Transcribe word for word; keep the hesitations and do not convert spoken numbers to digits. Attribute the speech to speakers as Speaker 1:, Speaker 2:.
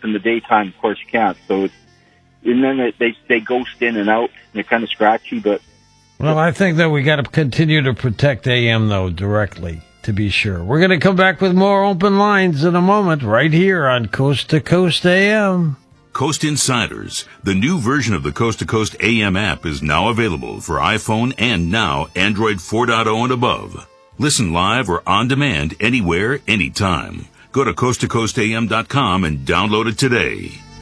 Speaker 1: in the daytime, of course, you can't. So, it's, and then they, they they ghost in and out, and they're kind of scratchy. But
Speaker 2: well, I think that we got to continue to protect A M though directly, to be sure. We're going to come back with more open lines in a moment, right here on Coast to Coast A M.
Speaker 3: Coast Insiders, the new version of the Coast to Coast A M app, is now available for iPhone and now Android four point oh and above. Listen live or on demand anywhere, anytime. Go to coast to coast a m dot com and download it today.